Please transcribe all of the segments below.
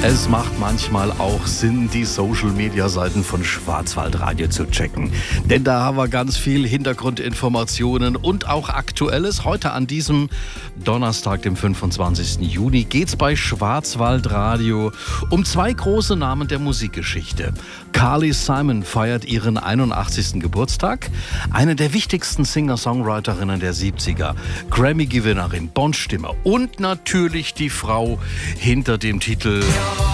Es macht manchmal auch Sinn, die Social-Media-Seiten von Schwarzwaldradio zu checken. Denn da haben wir ganz viel Hintergrundinformationen und auch Aktuelles. Heute an diesem Donnerstag, dem 25. Juni, geht's bei Schwarzwaldradio um zwei große Namen der Musikgeschichte. Carly Simon feiert ihren 81. Geburtstag. Eine der wichtigsten Singer-Songwriterinnen der 70er. Grammy-Gewinnerin, Bond-Stimme und natürlich die Frau hinter dem Titel.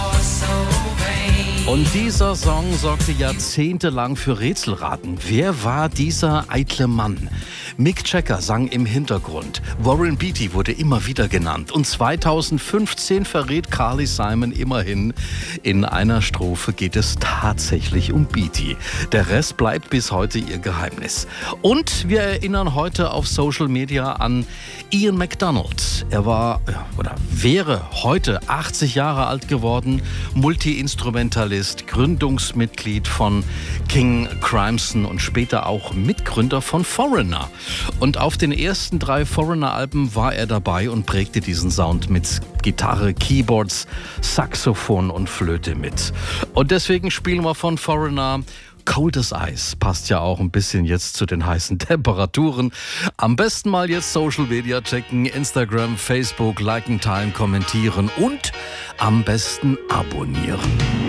Und dieser Song sorgte jahrzehntelang für Rätselraten. Wer war dieser eitle Mann? Mick Jagger sang im Hintergrund. Warren Beatty wurde immer wieder genannt. Und 2015 verrät Carly Simon immerhin, in einer Strophe geht es tatsächlich um Beatty. Der Rest bleibt bis heute ihr Geheimnis. Und wir erinnern heute auf Social Media an Ian MacDonald. Er war oder wäre heute 80 Jahre alt geworden, Multi-Instrumentalist, Gründungsmitglied von King Crimson und später auch Mitgründer von Foreigner. Und auf den ersten 3 Foreigner-Alben war er dabei und prägte diesen Sound mit Gitarre, Keyboards, Saxophon und Flöte mit. Und deswegen spielen wir von Foreigner Cold as Ice. Passt ja auch ein bisschen jetzt zu den heißen Temperaturen. Am besten mal jetzt Social Media checken, Instagram, Facebook, liken, teilen, kommentieren und am besten abonnieren.